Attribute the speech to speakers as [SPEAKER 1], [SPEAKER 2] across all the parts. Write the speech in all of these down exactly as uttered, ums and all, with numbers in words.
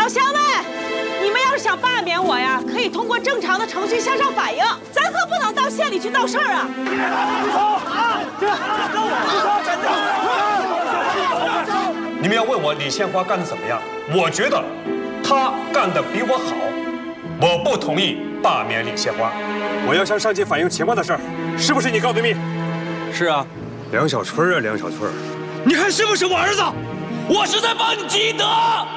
[SPEAKER 1] 老乡们，你们要是想罢免我呀，可以通过正常的程序向上反映，咱可不能到县里去闹事儿啊！
[SPEAKER 2] 你们要问我李献花干得怎么样？我觉得他干得比我好，我不同意罢免李献花。
[SPEAKER 3] 我要向上级反映情况的事儿，是不是你告对密？
[SPEAKER 2] 是啊，
[SPEAKER 3] 梁小春啊，梁小春，
[SPEAKER 4] 你看是不是我儿子？我是在帮你积德。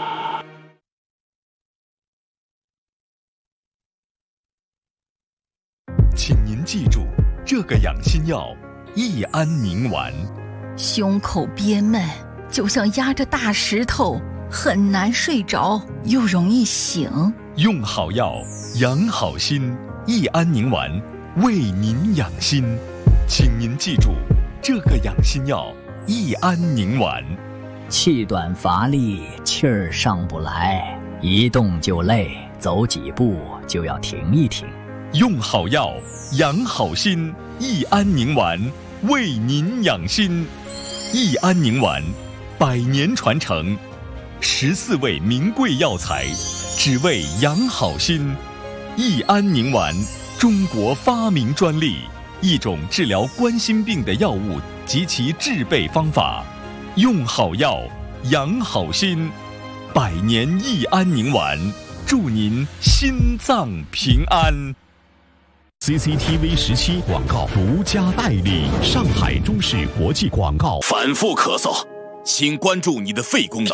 [SPEAKER 5] 请您记住这个养心药益安宁丸。
[SPEAKER 6] 胸口憋闷，就像压着大石头，很难睡着，又容易醒。
[SPEAKER 5] 用好药养好心，益安宁丸为您养心。请您记住这个养心药益安宁丸。
[SPEAKER 7] 气短乏力，气儿上不来，一动就累，走几步就要停一停。
[SPEAKER 5] 用好药养好心，益安宁丸为您养心。益安宁丸百年传承，十四味名贵药材，只为养好心。益安宁丸，中国发明专利，一种治疗冠心病的药物及其制备方法。用好药养好心，百年益安宁丸，祝您心脏平安。
[SPEAKER 8] C C T V 十七广告独家代理，上海中视国际广告。
[SPEAKER 4] 反复咳嗽，请关注你的肺功能。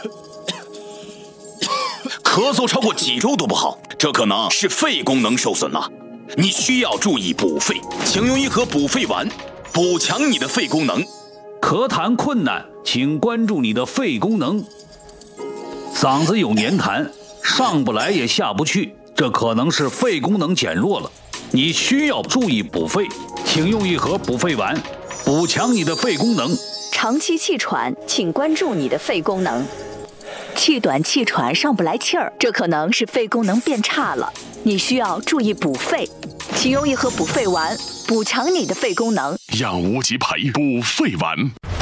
[SPEAKER 4] 咳嗽超过几周都不好，这可能是肺功能受损了。你需要注意补肺，请用一盒补肺丸，补强你的肺功能。
[SPEAKER 9] 咳痰困难，请关注你的肺功能。嗓子有黏痰，上不来也下不去，这可能是肺功能减弱了。你需要注意补肺，请用一盒补肺丸，补强你的肺功能。
[SPEAKER 10] 长期气喘，请关注你的肺功能。气短气喘上不来气儿，这可能是肺功能变差了，你需要注意补肺，请用一盒补肺丸，补强你的肺功能。
[SPEAKER 8] 养无极培补肺丸。